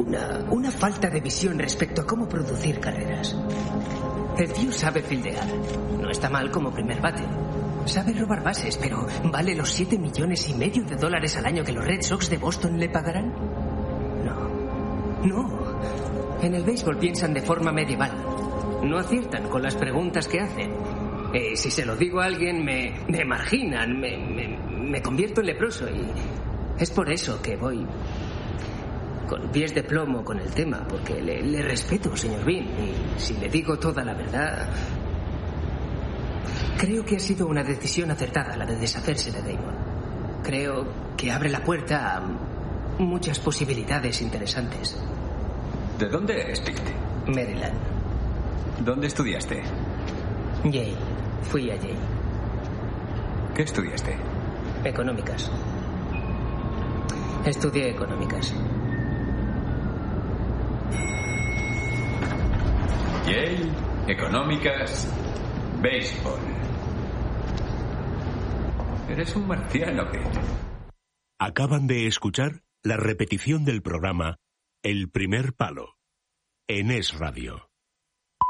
una falta de visión respecto a cómo producir carreras. El tío sabe fildear. No está mal como primer bate. Sabe robar bases, pero ¿vale los $7,5 millones al año que los Red Sox de Boston le pagarán? No. En el béisbol piensan de forma medieval. No aciertan con las preguntas que hacen. Si se lo digo a alguien, me marginan, me convierto en leproso y es por eso que voy con pies de plomo con el tema, porque le respeto, señor Bean, y si le digo toda la verdad, creo que ha sido una decisión acertada la de deshacerse de Damon. Creo que abre la puerta a muchas posibilidades interesantes. ¿De dónde eres, Pete? Maryland. ¿Dónde estudiaste? Yale. Fui a Yale. ¿Qué estudiaste? Económicas. Estudié económicas. Yale, económicas, béisbol. Eres un marciano, Pete. Acaban de escuchar la repetición del programa El primer palo en Es Radio.